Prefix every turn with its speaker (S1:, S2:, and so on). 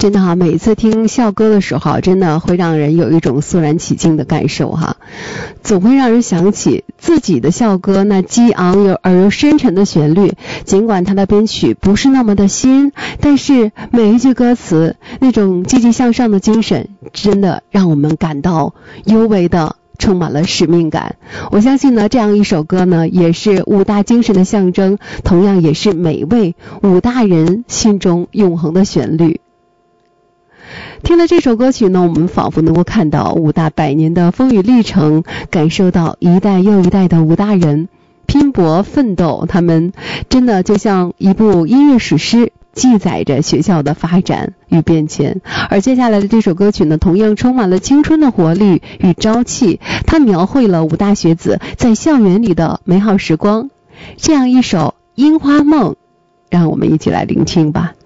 S1: 真的哈，每次听校歌的时候，真的会让人有一种肃然起敬的感受哈，总会让人想起自己的校歌那激昂而又深沉的旋律。尽管它的编曲不是那么的新，但是每一句歌词那种积极向上的精神，真的让我们感到尤为的充满了使命感。我相信呢，这样一首歌呢，也是武大精神的象征，同样也是每位武大人心中永恒的旋律。听了这首歌曲呢，我们仿佛能够看到武大100年的风雨历程，感受到一代又一代的武大人拼搏奋斗，他们真的就像一部音乐史诗，记载着学校的发展与变迁。而接下来的这首歌曲呢，同样充满了青春的活力与朝气，它描绘了武大学子在校园里的美好时光。这样一首《樱花梦》，让我们一起来聆听吧。